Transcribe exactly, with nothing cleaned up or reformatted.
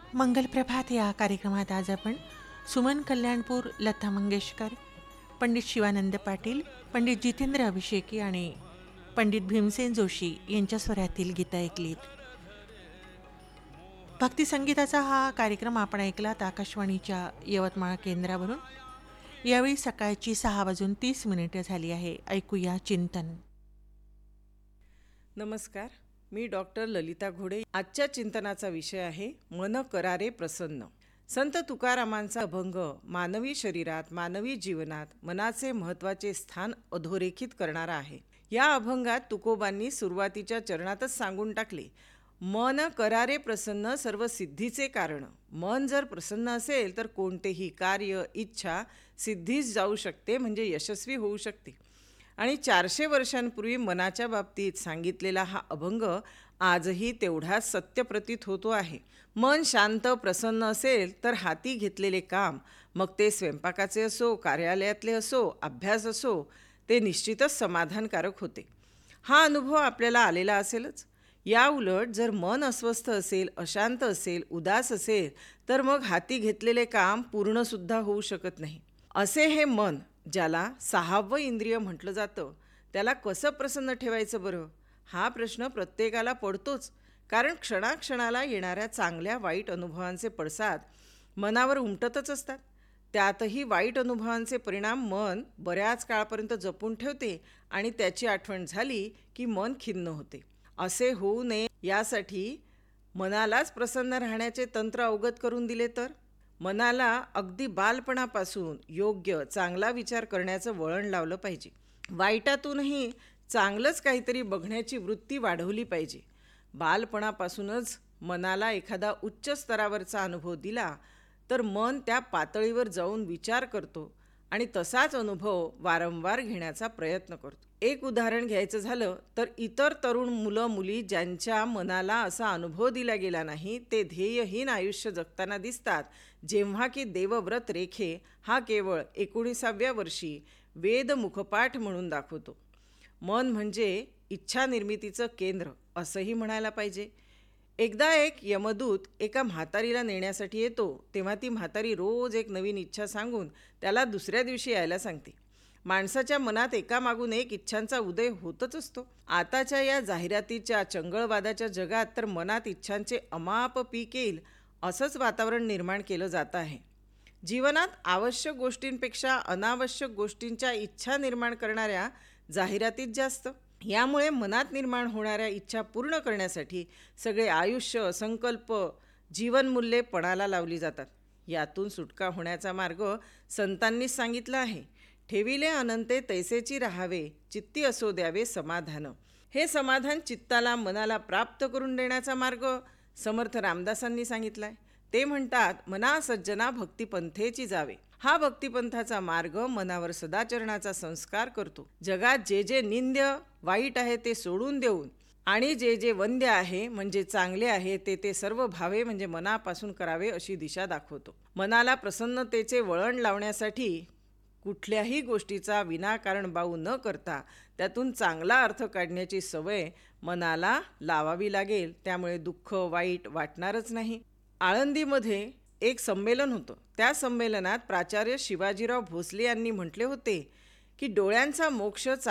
मंगल प्रभात या कार्यक्रमात आज आपण सुमन कल्याणपूर, लता मंगेशकर, पंडित शिवानंद पाटील, पंडित जितेंद्र अभिषेकी आणि पंडित भीमसेन जोशी यांच्या स्वरातील गीतं ऐकलीत. भक्तिसंगीताचा हा कार्यक्रम आपण ऐकलात आकाशवाणीच्या यवतमाळ केंद्रावरून. यावेळी सकाळची सहा वाजून तीस मिनिटे झाली आहे. ऐकूया चिंतन. नमस्कार, मी डॉक्टर ललिता घोडे. आजच्या चिंतनाचा विषय आहे मन करारे प्रसन्न. संत तुकारामांचा अभंग मानवी शरीरात, मानवी जीवनात मनाचे महत्त्वाचे स्थान अधोरेखित करणारा आहे. या अभंगात तुकोबांनी सुरुवातीच्या चरणातच सांगून टाकले, मन करारे प्रसन्न सर्व सिद्धीचे कारण. मन जर प्रसन्न असेल तर कोणतेही कार्य, इच्छा सिद्धीस जाऊ शकते, म्हणजे यशस्वी होऊ शकते. आणि चारशे वर्षांपूर्वी मनाच्या बाबतीत सांगितलेला हा अभंग आजही तेवढाच सत्य प्रतीत होतो आहे. मन शांत प्रसन्न असेल तर हाती घेतलेले काम, मग ते स्वयंपाकाचे असो, कार्यालयातले असो, अभ्यास असो, ते निश्चितच समाधानकारक होते. हा अनुभव आपल्याला आलेला असेलच. या उलट जर मन अस्वस्थ असेल, अशांत असेल, उदास असेल, तर मग हाती घेतलेले काम पूर्णसुद्धा होऊ शकत नाही. असे हे मन, ज्याला सहावं इंद्रिय म्हटलं जातं, त्याला कसं प्रसन्न ठेवायचं बरं? हा प्रश्न प्रत्येकाला पडतोच. कारण क्षणाक्षणाला येणाऱ्या चांगल्या वाईट अनुभवांचे पडसाद मनावर उमटतच असतात. त्यातही वाईट अनुभवांचे परिणाम मन बऱ्याच काळापर्यंत जपून ठेवते आणि त्याची आठवण झाली की मन खिन्न होते. असे होऊ नये यासाठी मनालाच प्रसन्न राहण्याचे तंत्र अवगत करून दिले तर मनाला अगदी बालपणापासून योग्य चांगला विचार करण्याचं वळण लावलं पाहिजे. वाईटातूनही चांगलंच काहीतरी बघण्याची वृत्ती वाढवली पाहिजे. बालपणापासूनच मनाला एखादा उच्च स्तरावरचा अनुभव दिला तर मन त्या पातळीवर जाऊन विचार करतो आणि तसाच अनुभव वारंवार घेण्याचा प्रयत्न करतो. एक उदाहरण घ्यायचं झालं तर इतर तरुण मुलं मुली ज्यांच्या मनाला असा अनुभव दिला गेला नाही, ते ध्येयहीन आयुष्य जगताना दिसतात, जेव्हा की देवव्रत रेखे हा केवळ एकोणीसाव्या वर्षी वेद मुखपाठ म्हणून दाखवतो. मन म्हणजे इच्छा निर्मितीचं केंद्र असंही म्हणायला पाहिजे. एकदा एक यमदूत एका म्हातारीला नेण्यासाठी येतो, तेव्हा ती म्हातारी रोज एक नवीन इच्छा सांगून त्याला दुसऱ्या दिवशी यायला सांगते. माणसाच्या मनात एकामागून एक इच्छांचा उदय होतच असतो. आताच्या या जाहिरातीच्या चंगळवादाच्या जगात तर मनात इच्छांचे अमाप पीक येईल असंच वातावरण निर्माण केलं जात आहे. जीवनात आवश्यक गोष्टींपेक्षा अनावश्यक गोष्टींच्या इच्छा निर्माण करणाऱ्या जाहिरातीत जास्त. यामुळे मनात निर्माण होणाऱ्या इच्छा पूर्ण करण्यासाठी सगळे आयुष्य, संकल्प, जीवनमूल्ये पणाला लावली जातात. यातून सुटका होण्याचा मार्ग संतांनीच सांगितला आहे. ठेविले अनंते तैसेची राहावे, चित्ती असो द्यावे समाधान. हे समाधान चित्ताला, मनाला प्राप्त करून देण्याचा मार्ग समर्थ रामदासांनी सांगितला आहे. ते म्हणतात, मना सज्जना भक्तिपंथेची जावे. हा भक्तिपंथाचा मार्ग मनावर सदाचरणाचा संस्कार करतो. जगात जे जे निंद्य, वाईट आहे ते सोडून देऊन आणि जे जे वंद्य आहे म्हणजे चांगले आहे ते ते सर्व भावे म्हणजे मनापासून करावे अशी दिशा दाखवतो. मनाला प्रसन्नतेचे वळण लावण्यासाठी कुठल्याही गोष्टीचा विनाकारण बाऊ न करता त्यातून चांगला अर्थ काढण्याची सवय मनाला लावावी लागेल. त्यामुळे दुःख, वाईट वाटणारच नाही. आळंदीमध्ये एक संमेलन होतं. त्या संमेलनात प्राचार्य शिवाजीराव भोसले यांनी म्हटले होते की डोळ्यांचा मोक्ष